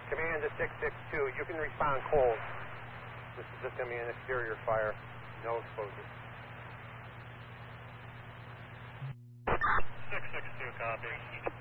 Command to 662. You can respond cold. This is just going to be an exterior fire. No explosives. 662, copy.